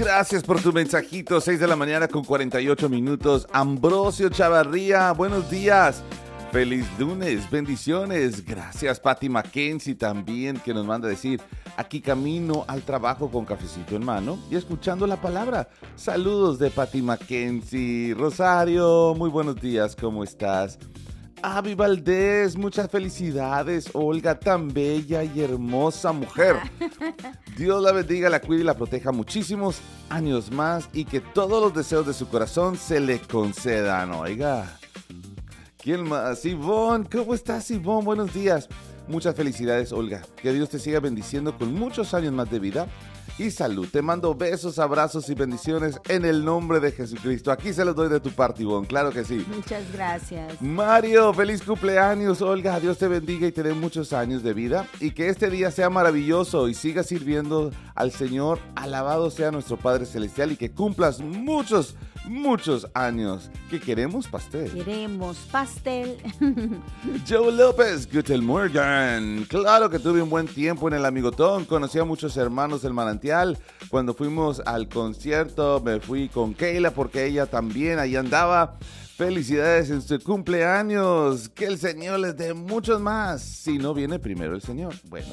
Gracias por tu mensajito. 6 de la mañana con 48 minutos. Ambrosio Chavarría, buenos días. Feliz lunes, bendiciones. Gracias, Patty Mackenzie también, que nos manda a decir, aquí camino al trabajo con cafecito en mano y escuchando la palabra. Saludos de Patty Mackenzie. Rosario, muy buenos días, ¿cómo estás? Avi Valdés, muchas felicidades. Olga, tan bella y hermosa mujer. Dios la bendiga, la cuide y la proteja muchísimos años más y que todos los deseos de su corazón se le concedan. Oiga, ¿quién más? Ivonne, ¿cómo estás, Ivonne? Buenos días. Muchas felicidades, Olga. Que Dios te siga bendiciendo con muchos años más de vida y salud. Te mando besos, abrazos y bendiciones en el nombre de Jesucristo. Aquí se los doy de tu parte, Ivonne, claro que sí. Muchas gracias. Mario, feliz cumpleaños, Olga. Dios te bendiga y te dé muchos años de vida y que este día sea maravilloso y sigas sirviendo al Señor. Alabado sea nuestro Padre Celestial y que cumplas muchos años. ¿Qué queremos? Pastel. Queremos pastel. Joe López, Guten Morgen. Claro que tuve un buen tiempo en el Amigotón. Conocí a muchos hermanos del Manantial. Cuando fuimos al concierto, me fui con Keila porque ella también ahí andaba. Felicidades en su cumpleaños. Que el Señor les dé muchos más. Si no viene primero el Señor. Bueno.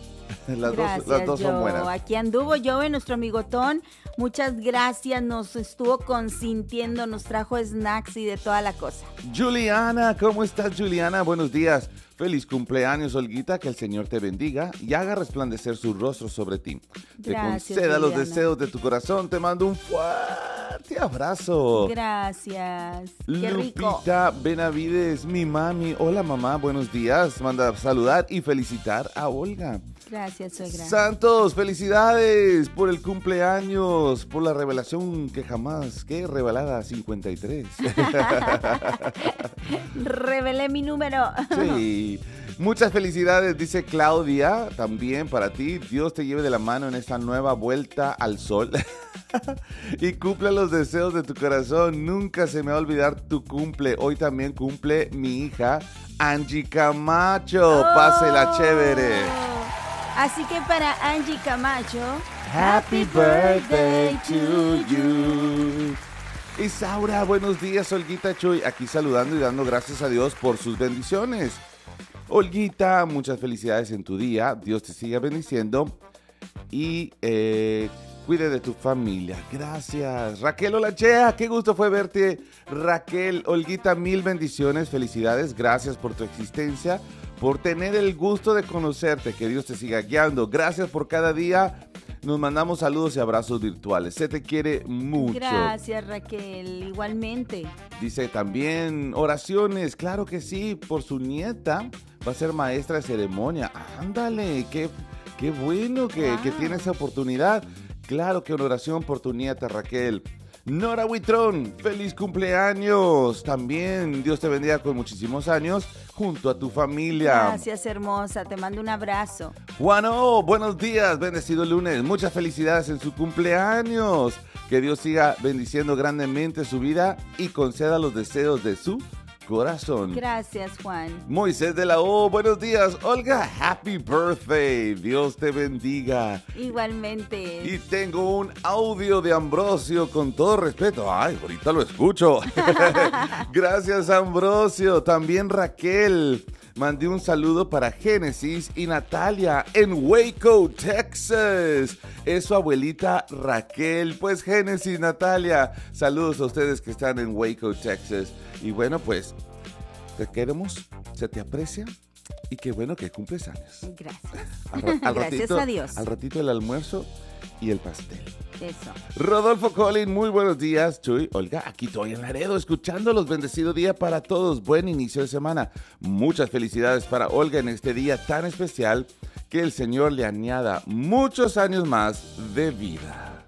Las dos son buenas. Aquí anduvo Joe, nuestro amigotón. Muchas gracias, nos estuvo consintiendo, nos trajo snacks y de toda la cosa. Juliana, ¿cómo estás, Juliana? Buenos días. Feliz cumpleaños, Olguita, que el Señor te bendiga y haga resplandecer su rostro sobre ti. Gracias, te conceda Juliana. los deseos de tu corazón. Te mando un fuerte abrazo. Gracias. Qué rico. Lupita Benavides, mi mami. Hola, mamá, buenos días. Manda a saludar y felicitar a Olga. Gracias, suegra. Santos, felicidades por el cumpleaños, por la revelación que jamás, ¿qué? Revelada 53. Revelé mi número. Sí, muchas felicidades, dice Claudia, también para ti. Dios te lleve de la mano en esta nueva vuelta al sol y cumpla los deseos de tu corazón. Nunca se me va a olvidar tu cumple. Hoy también cumple mi hija Angie Camacho. Pásela chévere. Así que para Angie Camacho, Happy birthday to you. Isaura, buenos días, Olguita Chuy. Aquí saludando y dando gracias a Dios por sus bendiciones. Olguita, muchas felicidades en tu día. Dios te siga bendiciendo y cuide de tu familia. Gracias. Raquel Olachea, qué gusto fue verte. Raquel, Olguita, mil bendiciones, felicidades. Gracias por tu existencia, por tener el gusto de conocerte. Que Dios te siga guiando. Gracias por cada día. Nos mandamos saludos y abrazos virtuales. Se te quiere mucho. Gracias, Raquel. Igualmente. Dice también oraciones. Claro que sí, por su nieta. Va a ser maestra de ceremonia. Ándale, qué bueno que tiene esa oportunidad. Claro que una oración por tu nieta, Raquel. Nora Huitrón, feliz cumpleaños. También Dios te bendiga con muchísimos años junto a tu familia. Gracias, hermosa. Te mando un abrazo. Juano, buenos días, bendecido lunes. Muchas felicidades en su cumpleaños. Que Dios siga bendiciendo grandemente su vida y conceda los deseos de su corazón. Gracias, Juan. Moisés de la O, buenos días. Olga, happy birthday. Dios te bendiga. Igualmente. Y tengo un audio de Ambrosio, con todo respeto. Ay, ahorita lo escucho. Gracias, Ambrosio. También Raquel. Mandé un saludo para Génesis y Natalia en Waco, Texas. Es su abuelita Raquel. Pues Génesis, Natalia, saludos a ustedes que están en Waco, Texas. Y bueno, pues te queremos, se te aprecia y qué bueno que cumples años. Gracias. Al Gracias ratito, a Dios. Al ratito el almuerzo y el pastel. Eso. Rodolfo Collin, muy buenos días. Chuy, Olga, aquí estoy en Laredo, escuchándolos. Bendecido día para todos. Buen inicio de semana. Muchas felicidades para Olga en este día tan especial. Que el Señor le añada muchos años más de vida.